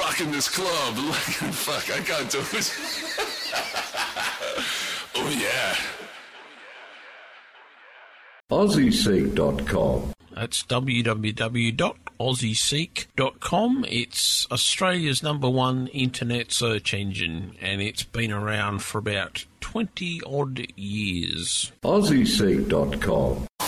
fuck in this club. Fuck, I can't do it. Oh, yeah. AussieSeek.com. That's www.aussieseek.com. It's Australia's #1 internet search engine, and it's been around for about 20-odd years. AussieSeek.com.